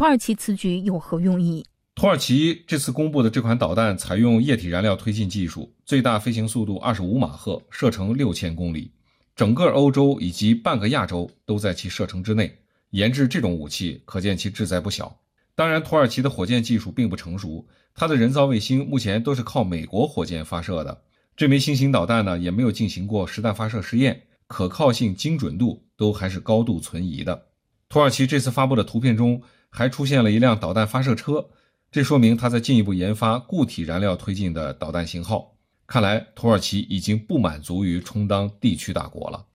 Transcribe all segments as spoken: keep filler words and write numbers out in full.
土耳其此举有何用意？ 土耳其这次公布的这款导弹采用液体燃料推进技术，最大飞行速度二十五马赫，射程六千公里，整个欧洲以及半个亚洲都在其射程之内。研制这种武器，可见其志在不小。当然，土耳其的火箭技术并不成熟，它的人造卫星目前都是靠美国火箭发射的。这枚新型导弹呢，也没有进行过实弹发射试验，可靠性、精准度都还是高度存疑的。土耳其这次发布的图片中还出现了一辆导弹发射车，这说明它在进一步研发固体燃料推进的导弹型号。看来土耳其已经不满足于充当地区大国了。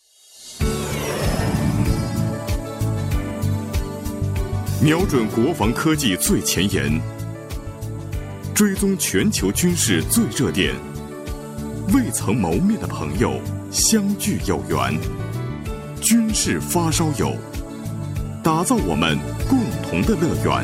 瞄准国防科技最前沿，追踪全球军事最热点，未曾谋面的朋友相聚有缘，军事发烧友，打造我们共同的乐园。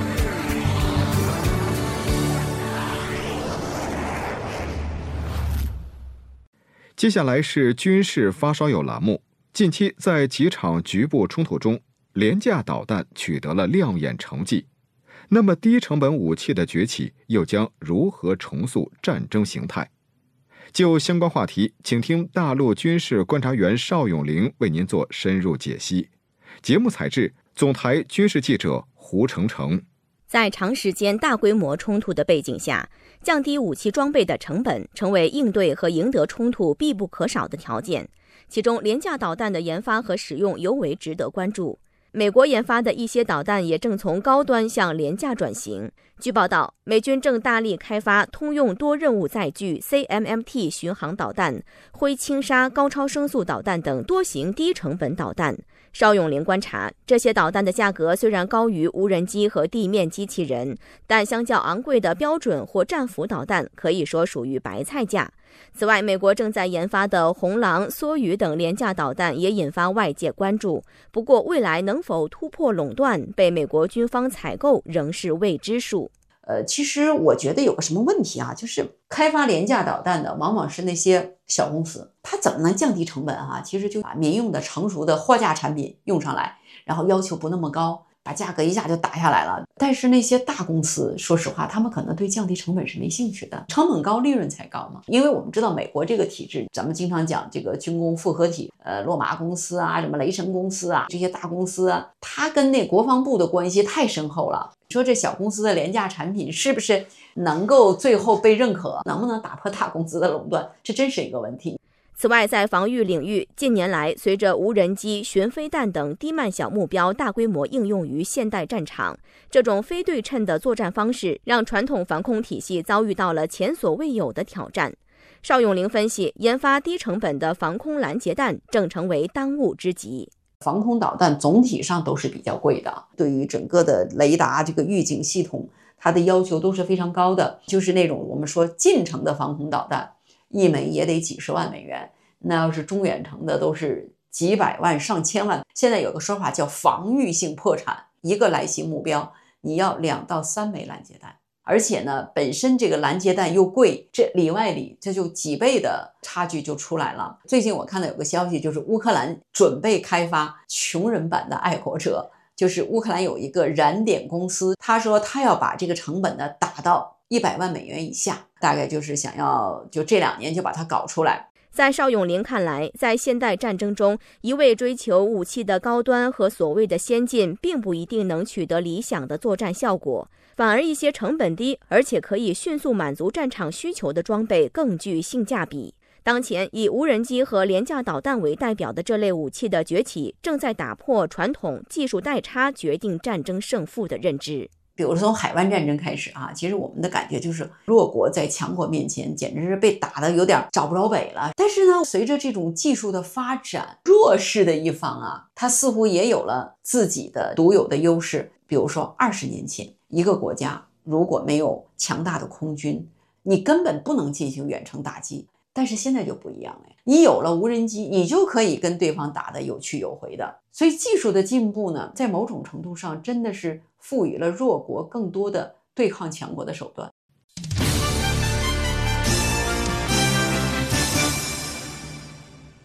接下来是军事发烧友栏目。近期在几场局部冲突中，廉价导弹取得了亮眼成绩。那么低成本武器的崛起又将如何重塑战争形态？就相关话题，请听大陆军事观察员邵永龄为您做深入解析。节目采制总台军事记者胡成成。 在长时间大规模冲突的背景下，降低武器装备的成本成为应对和赢得冲突必不可少的条件。其中，廉价导弹的研发和使用尤为值得关注。美国研发的一些导弹也正从高端向廉价转型。据报道，美军正大力开发通用多任务载具 C M M T 巡航导弹、灰轻纱高超声速导弹等多型低成本导弹。邵永龄观察，这些导弹的价格虽然高于无人机和地面机器人，但相较昂贵的标准或战斧导弹，可以说属于白菜价。此外，美国正在研发的红狼、梭羽等廉价导弹也引发外界关注。不过，未来能否突破垄断，被美国军方采购仍是未知数。 呃，其实我觉得有个什么问题啊，就是开发廉价导弹的往往是那些小公司，它怎么能降低成本啊？其实就把民用的成熟的货架产品用上来，然后要求不那么高，把价格一下就打下来了。但是那些大公司，说实话，他们可能对降低成本是没兴趣的，成本高，利润才高嘛。因为我们知道美国这个体制，咱们经常讲这个军工复合体，呃，洛马公司啊，什么雷神公司啊，这些大公司啊，它跟那国防部的关系太深厚了。说这小公司的廉价产品是不是能够最后被认可，能不能打破大公司的垄断，这真是一个问题。 此外，在防御领域，近年来随着无人机、巡飞弹等低慢小目标大规模应用于现代战场，这种非对称的作战方式让传统防空体系遭遇到了前所未有的挑战。邵永龄分析，研发低成本的防空拦截弹正成为当务之急。 防空导弹总体上都是比较贵的，对于整个的雷达这个预警系统，它的要求都是非常高的。就是那种我们说近程的防空导弹，一枚也得几十万美元，那要是中远程的都是几百万上千万。现在有个说法叫防御性破产，一个来袭目标你要两到三枚拦截弹，而且呢本身这个拦截弹又贵，这里外里这就几倍的差距就出来了。最近我看到有个消息，就是乌克兰准备开发穷人版的爱国者，就是乌克兰有一个燃点公司，他说他要把这个成本呢打到一百万美元以下，大概就是想要就这两年就把它搞出来。 在邵永龄看来，在现代战争中，一味追求武器的高端和所谓的先进，并不一定能取得理想的作战效果，反而一些成本低，而且可以迅速满足战场需求的装备更具性价比。当前以无人机和廉价导弹为代表的这类武器的崛起，正在打破传统技术代差决定战争胜负的认知。 比如从海湾战争开始啊，其实我们的感觉就是弱国在强国面前简直是被打得有点找不着北了。但是呢，随着这种技术的发展，弱势的一方啊，它似乎也有了自己的独有的优势。比如说二十年前，一个国家如果没有强大的空军，你根本不能进行远程打击。但是现在就不一样了，你有了无人机，你就可以跟对方打得有去有回的。所以技术的进步呢，在某种程度上真的是赋予了弱国更多的对抗强国的手段。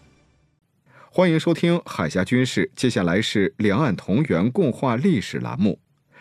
欢迎收听海峡军事，接下来是两岸同源共话历史栏目。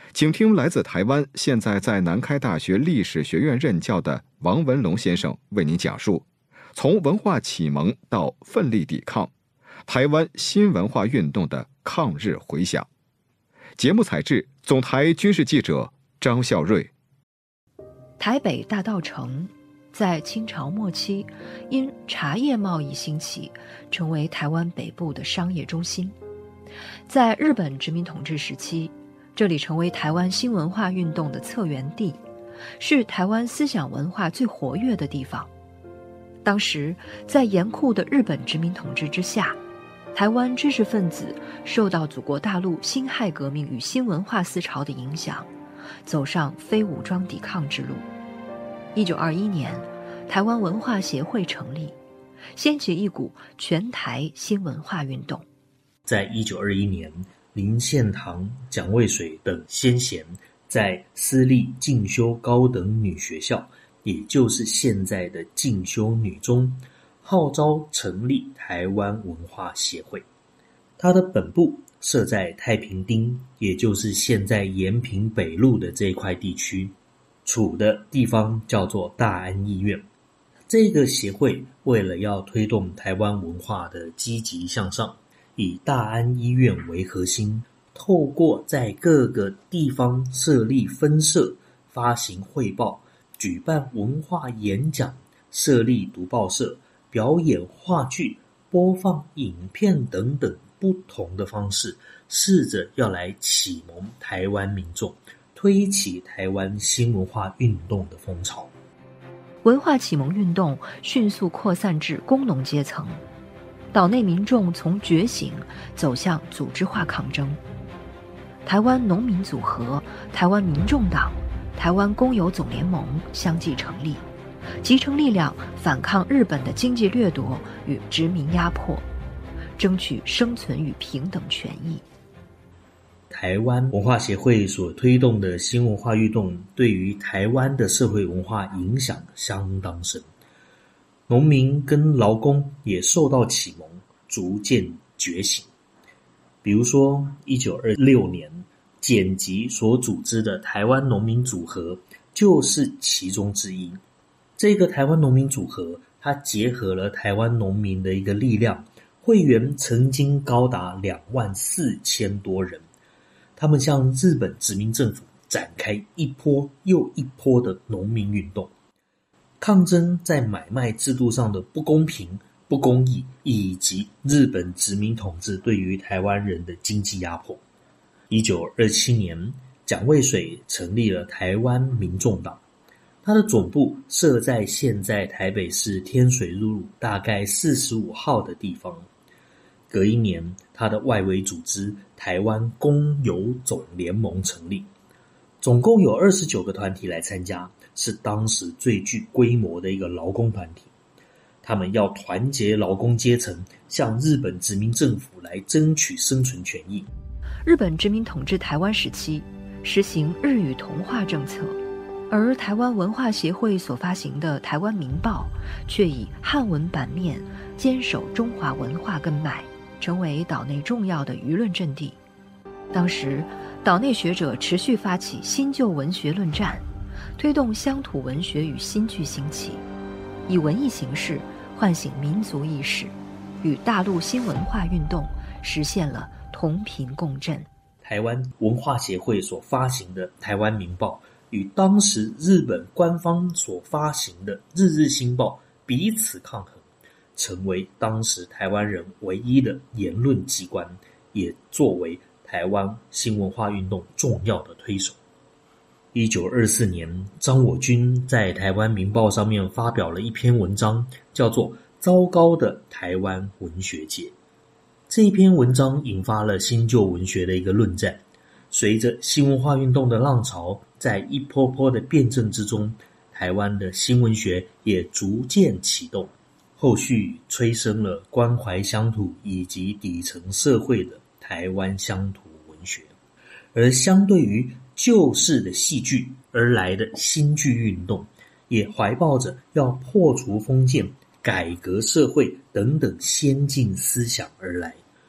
请听来自台湾，现在在南开大学历史学院任教的王文龙先生为您讲述，从文化启蒙到奋力抵抗，台湾新文化运动的抗日回响。节目采制总台军事记者张孝瑞。 台北大稻埕在清朝末期因茶叶贸易兴起，成为台湾北部的商业中心。在日本殖民统治时期，这里成为台湾新文化运动的策源地，是台湾思想文化最活跃的地方。当时在严酷的日本殖民统治之下，台湾知识分子受到祖国大陆辛亥革命与新文化思潮的影响，走上非武装抵抗之路。一九二一年，台湾文化协会成立，掀起一股全台新文化运动。 在一九二一年，林献堂、蒋渭水等先贤在私立进修高等女学校，也就是现在的进修女中，号召成立台湾文化协会。它的本部设在太平町，也就是现在延平北路的这一块地区，处的地方叫做大安医院。这个协会为了要推动台湾文化的积极向上，以大安医院为核心，透过在各个地方设立分社，发行汇报，举办文化演讲，设立读报社，表演话剧，播放影片等等不同的方式，试着要来启蒙台湾民众，推起台湾新文化运动的风潮。 文化启蒙运动迅速扩散至工农阶层，岛内民众从觉醒走向组织化抗争。台湾农民组合、台湾民众党、台湾工友总联盟相继成立，集成力量反抗日本的经济掠夺与殖民压迫，争取生存与平等权益。 台湾文化协会所推动的新文化运动，对于台湾的社会文化影响相当深。农民跟劳工也受到启蒙，逐渐觉醒。比如说一九二六年简吉所组织的台湾农民组合就是其中之一。这个台湾农民组合，它结合了台湾农民的一个力量，会员曾经高达两万四千多人。他们向日本殖民政府展开一波又一波的农民运动，抗争在买卖制度上的不公平、不公义，以及日本殖民统治对于台湾人的经济压迫。一九二七年，蒋渭水成立了台湾民众党，它的总部设在现在台北市天水路大概四十五号的地方。隔一年，他的外围组织台湾工友总联盟成立，总共有二十九个团体来参加，是当时最具规模的一个劳工团体。他们要团结劳工阶层，向日本殖民政府来争取生存权益。 日本殖民统治台湾时期，实行日语同化政策，而台湾文化协会所发行的《台湾民报》却以汉文版面坚守中华文化根脉，成为岛内重要的舆论阵地。当时岛内学者持续发起新旧文学论战，推动乡土文学与新剧兴起，以文艺形式唤醒民族意识，与大陆新文化运动实现了同频共振。 台湾文化协会所发行的《台湾民报》与当时日本官方所发行的《日日新报》彼此抗衡，成为当时台湾人唯一的言论机关，也作为台湾新文化运动重要的推手。一九二四年，张我军在《台湾民报》上面发表了一篇文章，叫做《糟糕的台湾文学界》。这一篇文章引发了新旧文学的一个论战。随着新文化运动的浪潮在一波波的辩证之中，台湾的新文学也逐渐启动，后续催生了关怀乡土以及底层社会的台湾乡土文学。而相对于旧式的戏剧而来的新剧运动，也怀抱着要破除封建、改革社会等等先进思想而来。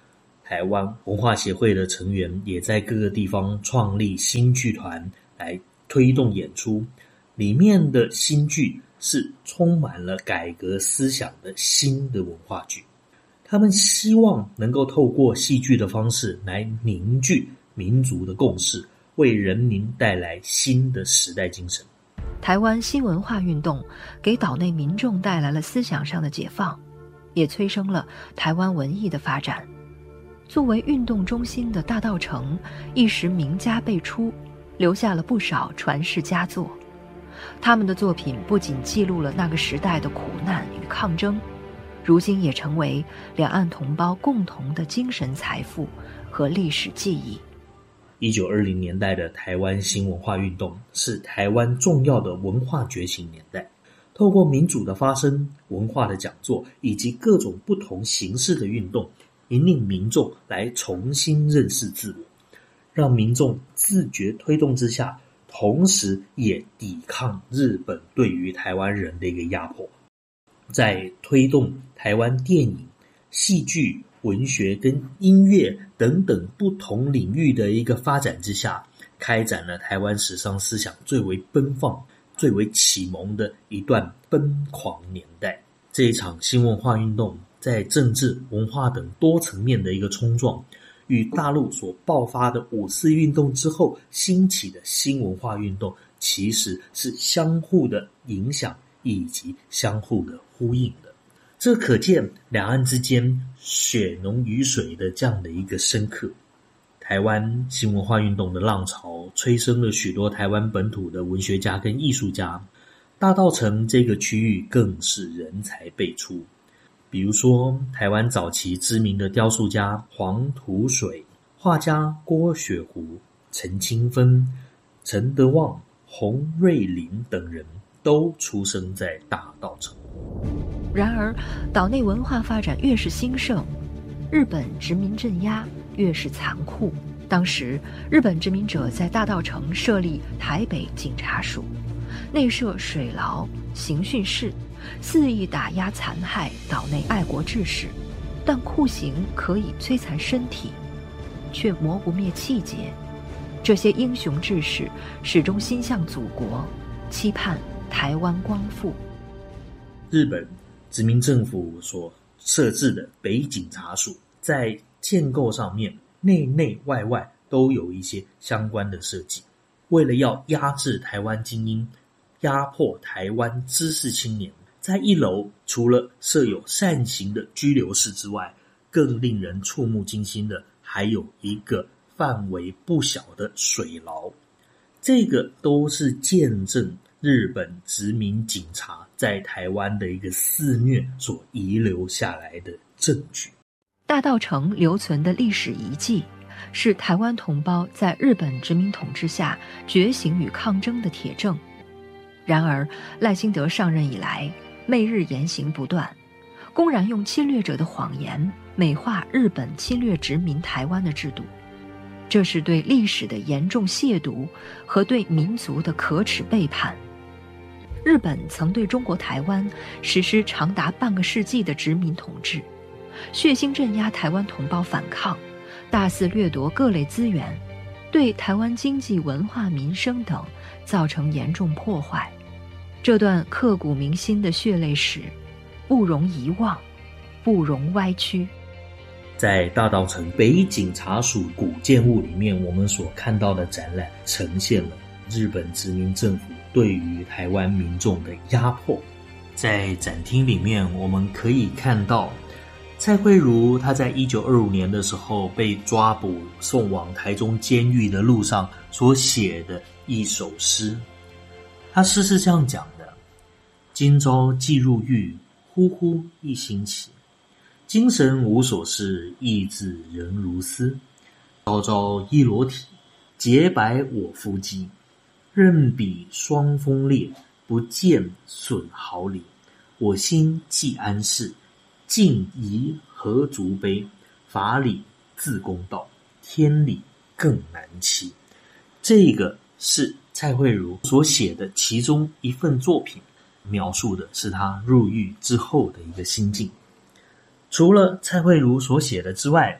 台湾文化协会的成员也在各个地方创立新剧团来推动演出，里面的新剧是充满了改革思想的新的文化剧。他们希望能够透过戏剧的方式来凝聚民族的共识，为人民带来新的时代精神。 台湾新文化运动给岛内民众带来了思想上的解放，也催生了台湾文艺的发展。作为运动中心的大稻埕一时名家辈出，留下了不少传世佳作。他们的作品不仅记录了那个时代的苦难与抗争，如今也成为两岸同胞共同的精神财富和历史记忆。 一九二零年代的台湾新文化运动是台湾重要的文化觉醒年代，透过民主的发声、文化的讲座以及各种不同形式的运动，引领民众来重新认识自我，让民众自觉推动之下，同时也抵抗日本对于台湾人的一个压迫。在推动台湾电影、戏剧、文学跟音乐等等不同领域的一个发展之下，开展了台湾史上思想最为奔放、最为启蒙的一段奔狂年代。这一场新文化运动在政治、文化等多层面的一个冲撞，与大陆所爆发的五四运动之后兴起的新文化运动，其实是相互的影响以及相互的呼应的。这可见两岸之间血浓于水的这样的一个深刻。台湾新文化运动的浪潮催生了许多台湾本土的文学家跟艺术家，大稻埕这个区域更是人才辈出。比如说台湾早期知名的雕塑家黄土水、画家郭雪湖、陈清芬、陈德旺、洪瑞麟等人都出生在大稻埕。 然而岛内文化发展越是兴盛，日本殖民镇压越是残酷。当时日本殖民者在大稻埕设立台北警察署，内设水牢、刑讯室，肆意打压残害岛内爱国志士。但酷刑可以摧残身体，却磨不灭气节。这些英雄志士始终心向祖国，期盼台湾光复。 日本殖民政府所设置的北警察署，在建构上面内内外外都有一些相关的设计，为了要压制台湾精英，压迫台湾知识青年，在一楼除了设有扇形的拘留室之外，更令人触目惊心的还有一个范围不小的水牢。这个都是见证日本殖民警察在台湾的一个肆虐所遗留下来的证据。 大稻埕留存的历史遗迹，是台湾同胞在日本殖民统治下觉醒与抗争的铁证。然而赖清德上任以来，媚日言行不断，公然用侵略者的谎言美化日本侵略殖民台湾的制度，这是对历史的严重亵渎和对民族的可耻背叛。日本曾对中国台湾实施长达半个世纪的殖民统治，血腥镇压台湾同胞反抗，大肆掠夺各类资源，对台湾经济、文化、民生等造成严重破坏。这段刻骨铭心的血泪史，不容遗忘，不容歪曲。 在大稻埕北警察署古建物里面，我们所看到的展览呈现了日本殖民政府对于台湾民众的压迫。在展厅里面，我们可以看到蔡惠如她在一九二五年的时候被抓捕送往台中监狱的路上所写的一首诗。他诗是这样讲的：今朝既入狱，呼呼一星期，精神无所事，意志仍如丝。朝朝一裸体，洁白我肤肌。任彼霜风烈，不见损毫厘。我心既安适，静宜何足悲？法理自公道，天理更难欺。这个是蔡惠如所写的其中一份作品，描述的是他入狱之后的一个心境。除了蔡惠如所写的之外，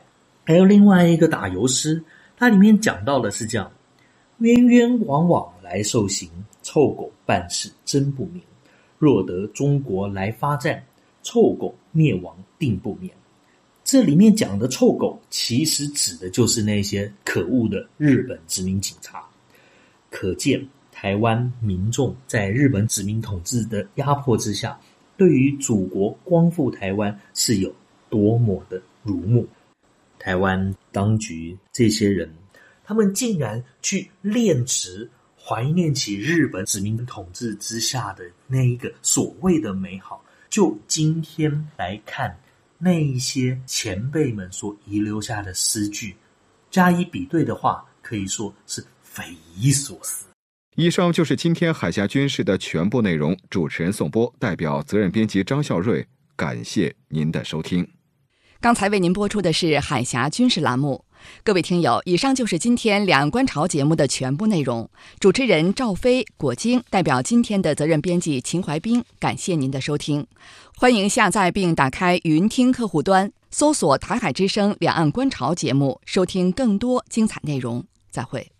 还有另外一个打油诗，它里面讲到的是这样：冤冤枉枉来受刑，臭狗办事真不明。若得中国来发战，臭狗灭亡定不免。这里面讲的臭狗，其实指的就是那些可恶的日本殖民警察。可见台湾民众在日本殖民统治的压迫之下，对于祖国光复台湾是有多么的如沐。台湾当局这些人，他们竟然去炼职，怀念起日本殖民统治之下的那一个所谓的美好。就今天来看，那一些前辈们所遗留下的诗句，加以比对的话，可以说是匪夷所思。 以上就是今天海峡军事的全部内容。主持人宋波，代表责任编辑张孝瑞，感谢您的收听。 刚才为您播出的是海峡军事栏目。各位听友，以上就是今天两岸观潮节目的全部内容。主持人赵飞、果晶，代表今天的责任编辑秦怀斌，感谢您的收听。欢迎下载并打开云听客户端，搜索台海之声两岸观潮节目，收听更多精彩内容。再会。